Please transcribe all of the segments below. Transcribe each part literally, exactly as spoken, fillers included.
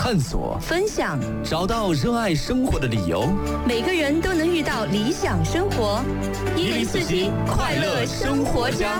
探索、 分享， 找到热爱生活的理由。 每个人都能遇到理想生活。 一零四七快乐生活家。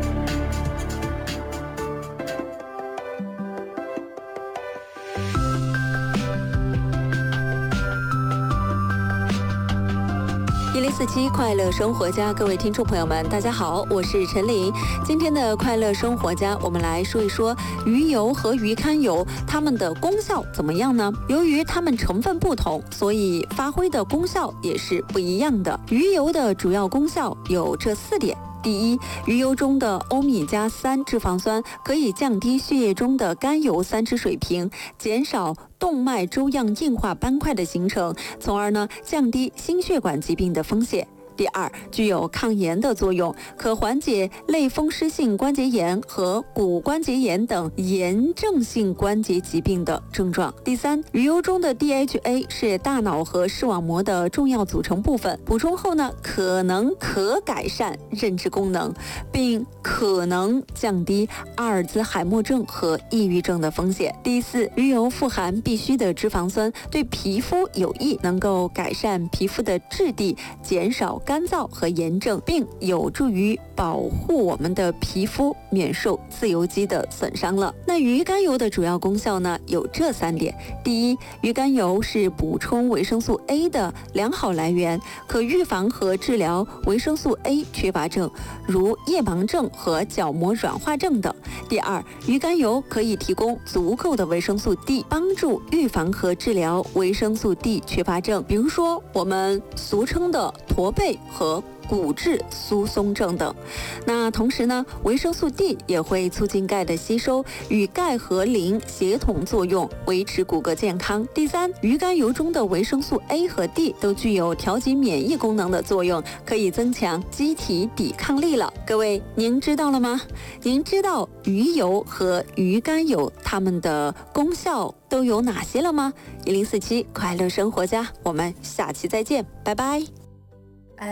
一零四七快乐生活家，各位听众朋友们，大家好，我是陈琳。今天的快乐生活家，我们来说一说鱼油和鱼肝油，它们的功效怎么样呢？由于它们成分不同，所以发挥的功效也是不一样的。鱼油的主要功效有这四点。第一，鱼油中的欧米伽三脂肪酸可以降低血液中的甘油三酯水平，减少动脉粥样硬化斑块的形成，从而呢降低心血管疾病的风险。第二，具有抗炎的作用，可缓解类风湿性关节炎和骨关节炎等炎症性关节疾病的症状。第三，鱼油中的 D H A 是大脑和视网膜的重要组成部分，补充后呢，可能可改善认知功能，并可能降低阿尔兹海默症和抑郁症的风险。第四，鱼油富含必需的脂肪酸，对皮肤有益，能够改善皮肤的质地，减少干燥和炎症，并有助于保护我们的皮肤免受自由基的损伤了。那鱼肝油的主要功效呢，有这三点。第一，鱼肝油是补充维生素 A 的良好来源，可预防和治疗维生素 A 缺乏症，如夜盲症和角膜软化症等。第二，鱼肝油可以提供足够的维生素 D， 帮助预防和治疗维生素 D 缺乏症，比如说我们俗称的驼背和骨质疏松症等。那同时呢，维生素 D 也会促进钙的吸收，与钙和磷协同作用，维持骨骼健康。第三，鱼肝油中的维生素 A 和 D 都具有调节免疫功能的作用，可以增强机体抵抗力了。各位，您知道了吗？您知道鱼油和鱼肝油它们的功效都有哪些了吗？一零四七快乐生活家，我们下期再见，拜拜。